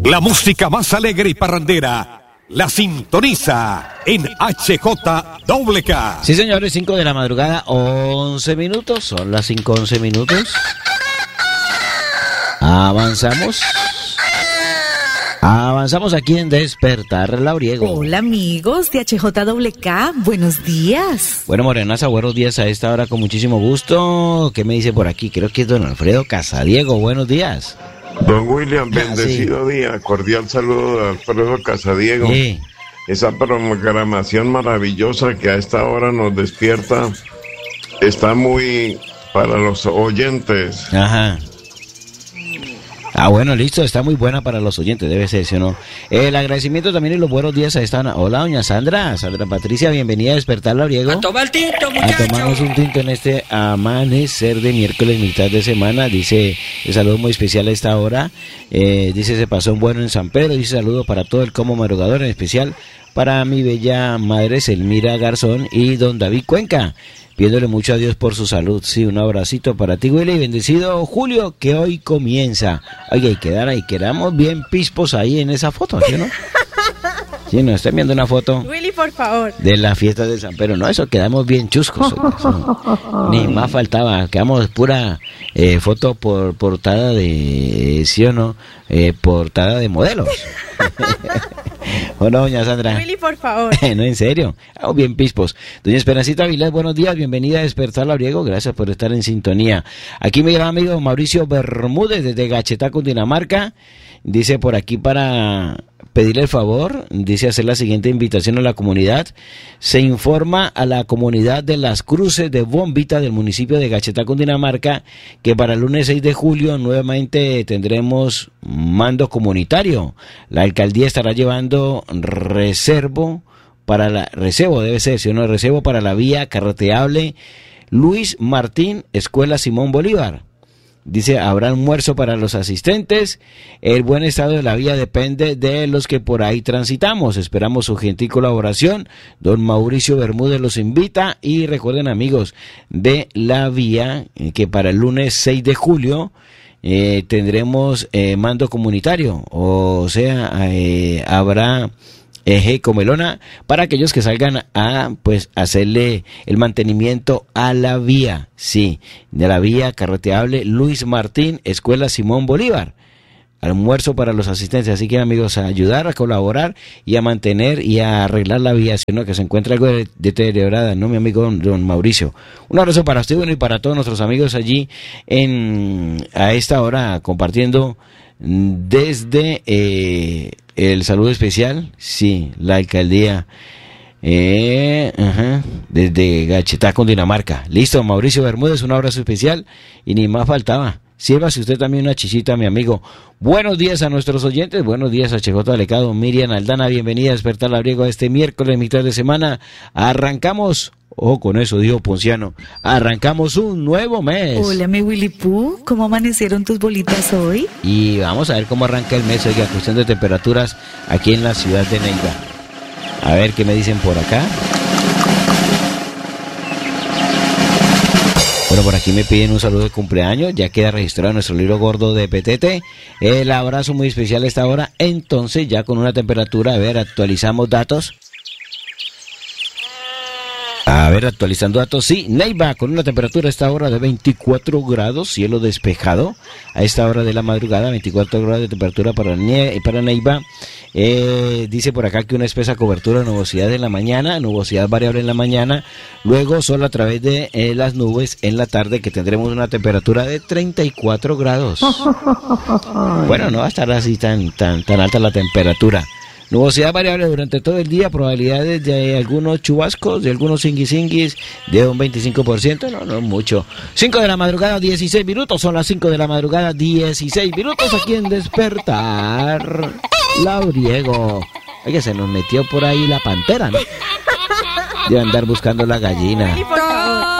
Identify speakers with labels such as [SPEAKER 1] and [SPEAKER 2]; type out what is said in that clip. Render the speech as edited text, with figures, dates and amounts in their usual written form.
[SPEAKER 1] La música más alegre y parrandera la sintoniza en HJWK.
[SPEAKER 2] Sí, señores, 5 de la madrugada, 11 minutos. Son las 5:11 minutos. Avanzamos aquí en Despertar Labriego.
[SPEAKER 3] Hola amigos de HJWK, buenos días.
[SPEAKER 2] Bueno, Morenaza, buenos días a esta hora con muchísimo gusto. ¿Qué me dice por aquí? Creo que es don Alfredo Casadiego, buenos días.
[SPEAKER 4] Don William, bendecido día, cordial saludo de Alfredo Casadiego.
[SPEAKER 2] Sí.
[SPEAKER 4] Esa programación maravillosa que a esta hora nos despierta está muy para los oyentes.
[SPEAKER 2] Ajá. Ah, bueno, listo, está muy buena para los oyentes, debe ser, ¿sí o no? El agradecimiento también y los buenos días a esta hora. Hola, doña Sandra Patricia, bienvenida a Despertar Labriego.
[SPEAKER 5] A tomar tinto, muchachos.
[SPEAKER 2] A tomarnos un tinto en este amanecer de miércoles, mitad de semana. Dice, el saludo muy especial a esta hora. Dice, se pasó un bueno en San Pedro. Dice, saludo para todo el como madrugador, en especial para mi bella madre Selmira Garzón y don David Cuenca. Pidiéndole mucho a Dios por su salud. Sí, un abracito para ti, Willy. Bendecido Julio, que hoy comienza. Oye, y quedamos bien pispos ahí en esa foto, ¿sí o no? Sí, nos están viendo una foto.
[SPEAKER 3] Willy, por favor.
[SPEAKER 2] De la fiesta de San Pedro. No, eso quedamos bien chuscos. Ni más faltaba. Quedamos pura foto por portada de, ¿sí o no? Portada de modelos. ¿O no, doña Sandra?
[SPEAKER 3] Willy, por favor.
[SPEAKER 2] No, en serio. Bien pispos. Doña Esperancita Avilés, buenos días. Bienvenida a Despertar Labriego. Gracias por estar en sintonía. Aquí me llama amigo Mauricio Bermúdez desde Gachetá, Cundinamarca. Dice por aquí para pedirle el favor, dice hacer la siguiente invitación a la comunidad. Se informa a la comunidad de Las Cruces de Bombita del municipio de Gachetá, Cundinamarca, que para el lunes 6 de julio nuevamente tendremos mando comunitario. La alcaldía estará llevando recebo para la vía carreteable Luis Martín, Escuela Simón Bolívar. Dice, habrá almuerzo para los asistentes. El buen estado de la vía depende de los que por ahí transitamos. Esperamos su gentil colaboración. Don Mauricio Bermúdez los invita. Y recuerden, amigos, de la vía, que para el lunes 6 de julio tendremos mando comunitario. O sea, habrá eje comelona para aquellos que salgan a hacerle el mantenimiento a la vía, sí, de la vía carreteable Luis Martín, Escuela Simón Bolívar. Almuerzo para los asistentes, así que amigos, a ayudar, a colaborar y a mantener y a arreglar la vía, sino que se encuentra algo deteriorada, ¿no, mi amigo don Mauricio? Un abrazo para usted, bueno, y para todos nuestros amigos allí a esta hora compartiendo desde el saludo especial, sí, la alcaldía desde Gachetá, Cundinamarca. Listo, Mauricio Bermúdez, un abrazo especial y ni más faltaba. Sírvase usted también una chichita, mi amigo. Buenos días a nuestros oyentes, buenos días a HJ Lecado, Miriam Aldana, bienvenida a Despertar Labriego este miércoles, mitad de semana. Arrancamos, con eso dijo Ponciano, arrancamos un nuevo mes.
[SPEAKER 3] Hola, mi Willy Pooh, ¿cómo amanecieron tus bolitas hoy?
[SPEAKER 2] Y vamos a ver cómo arranca el mes, oiga, cuestión de temperaturas aquí en la ciudad de Neiva. A ver qué me dicen por acá. Bueno, por aquí me piden un saludo de cumpleaños, ya queda registrado nuestro libro gordo de PTT. El abrazo muy especial a esta hora, entonces ya con una temperatura, a ver, actualizamos datos. A ver, actualizando datos, sí, Neiva con una temperatura a esta hora de 24 grados, cielo despejado, a esta hora de la madrugada, 24 grados de temperatura para Neiva. Dice por acá que una espesa cobertura de nubosidad en la mañana, nubosidad variable en la mañana, luego sol a través de las nubes en la tarde, que tendremos una temperatura de 34 grados. Bueno, no va a estar así tan alta la temperatura. Nubosidad variable durante todo el día, probabilidades de algunos chubascos, de algunos singuisinguis, de un 25%, no mucho. 5 de la madrugada, 16 minutos, son las 5 de la madrugada, 16 minutos, aquí en Despertar Labriego. Oye, se nos metió por ahí la pantera, ¿no? De andar buscando la gallina.